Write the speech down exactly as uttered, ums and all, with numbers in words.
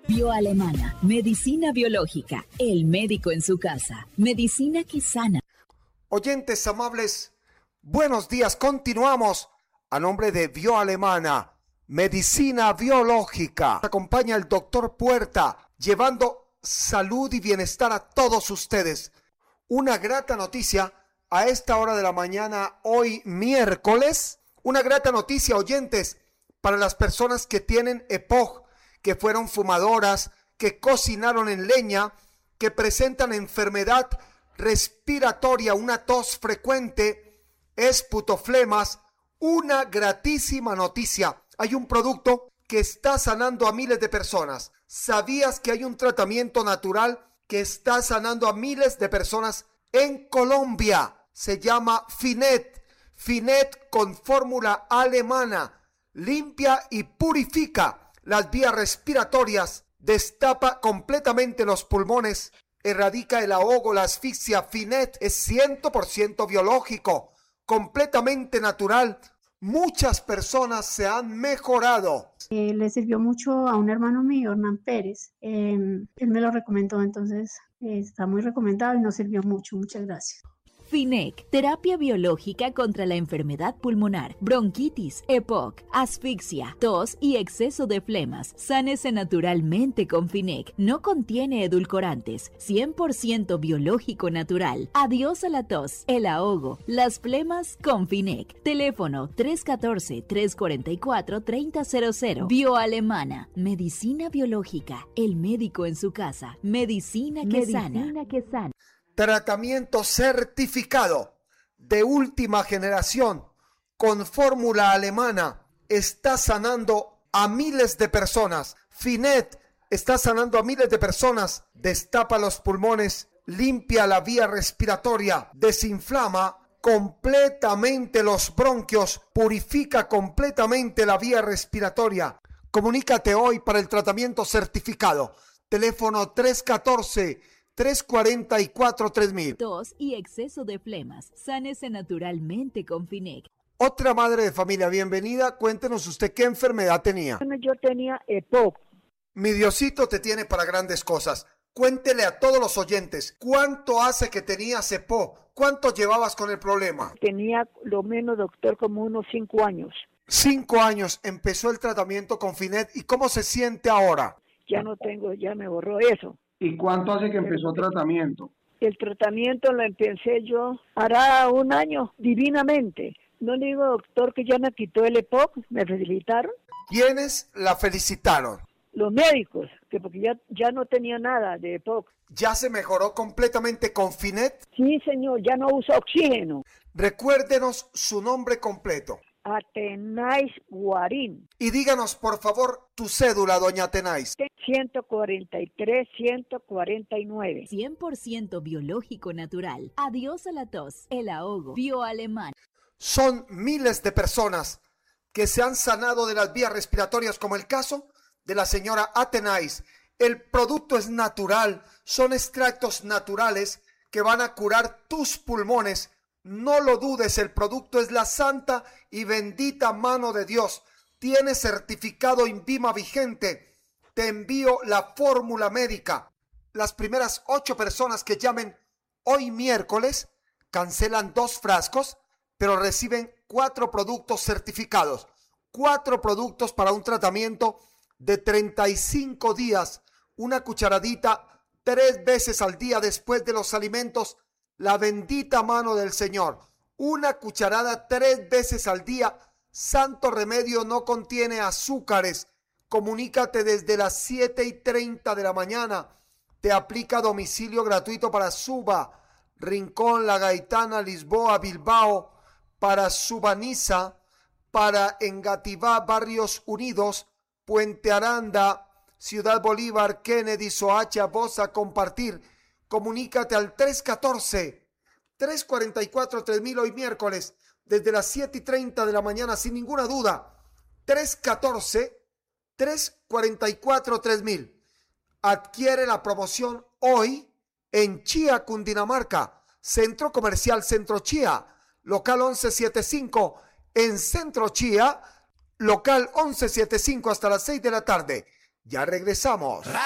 Bioalemana, medicina biológica, el médico en su casa, medicina que sana. Oyentes amables, buenos días, continuamos a nombre de Bioalemana, medicina biológica. Acompaña el doctor Puerta, llevando salud y bienestar a todos ustedes. Una grata noticia a esta hora de la mañana, hoy miércoles, una grata noticia, oyentes, para las personas que tienen E P O C, que fueron fumadoras, que cocinaron en leña, que presentan enfermedad respiratoria, una tos frecuente, esputoflemas. Una gratísima noticia. Hay un producto que está sanando a miles de personas. ¿Sabías que hay un tratamiento natural que está sanando a miles de personas en Colombia? Se llama Finet. Finet con fórmula alemana. Limpia y purifica las vías respiratorias, destapa completamente los pulmones, erradica el ahogo, la asfixia. Finet es cien por ciento biológico, completamente natural. Muchas personas se han mejorado. Eh, le sirvió mucho a un hermano mío, Hernán Pérez. Eh, él me lo recomendó, entonces eh, está muy recomendado y nos sirvió mucho. Muchas gracias. Finec, terapia biológica contra la enfermedad pulmonar, bronquitis, E P O C, asfixia, tos y exceso de flemas. Sánese naturalmente con Finec. No contiene edulcorantes, cien por ciento biológico natural. Adiós a la tos, el ahogo, las flemas con Finec. Teléfono tres uno cuatro, tres cuatro cuatro, tres cero cero cero. Bioalemana, medicina biológica, el médico en su casa, medicina que medicina sana. que sana. Tratamiento certificado de última generación con fórmula alemana está sanando a miles de personas. Finet está sanando a miles de personas. Destapa los pulmones, limpia la vía respiratoria, desinflama completamente los bronquios, purifica completamente la vía respiratoria. Comunícate hoy para el tratamiento certificado. Teléfono tres uno cuatro, tres cuatro cuatro, tres mil. Tos y exceso de flemas. Sánese naturalmente con Finec. Otra madre de familia, bienvenida. Cuéntenos usted qué enfermedad tenía. Yo tenía E P O C. Mi Diosito te tiene para grandes cosas. Cuéntele a todos los oyentes, ¿cuánto hace que tenías E P O C? ¿Cuánto llevabas con el problema? Tenía lo menos, doctor, como unos cinco años. Cinco años empezó el tratamiento con Finet. ¿Y cómo se siente ahora? Ya no tengo, ya me borró eso. ¿Y cuánto hace que empezó el tratamiento? El tratamiento lo empecé yo hará un año, divinamente. No le digo, doctor, que ya me quitó el E P O C, me felicitaron. ¿Quiénes la felicitaron? Los médicos, que porque ya, ya no tenía nada de E P O C. ¿Ya se mejoró completamente con Finet? Sí, señor, ya no usa oxígeno. Recuérdenos su nombre completo. Atenais Guarín. Y díganos, por favor, tu cédula, doña Atenais. ciento cuarenta y tres, ciento cuarenta y nueve. cien por ciento biológico natural. Adiós a la tos, el ahogo. Bioalemán. Son miles de personas que se han sanado de las vías respiratorias, como el caso de la señora Atenais. El producto es natural, son extractos naturales que van a curar tus pulmones. No lo dudes, el producto es la santa y bendita mano de Dios. Tiene certificado INVIMA vigente. Te envío la fórmula médica. Las primeras ocho personas que llamen hoy miércoles cancelan dos frascos, pero reciben cuatro productos certificados. Cuatro productos para un tratamiento de treinta y cinco días. Una cucharadita tres veces al día después de los alimentos. La bendita mano del Señor. Una cucharada tres veces al día. Santo remedio, no contiene azúcares. Comunícate desde las siete y treinta de la mañana. Te aplica domicilio gratuito para Suba, Rincón, La Gaitana, Lisboa, Bilbao, para Subaniza, para Engativá, Barrios Unidos, Puente Aranda, Ciudad Bolívar, Kennedy, Soacha, Bosa, Compartir. Comunícate al tres uno cuatro, tres cuatro cuatro, tres mil hoy miércoles, desde las siete y treinta de la mañana, sin ninguna duda. tres uno cuatro, tres cuatro cuatro, tres mil. Adquiere la promoción hoy en Chía, Cundinamarca. Centro Comercial Centro Chía, local once setenta y cinco en Centro Chía, local once setenta y cinco hasta las seis de la tarde. Ya regresamos.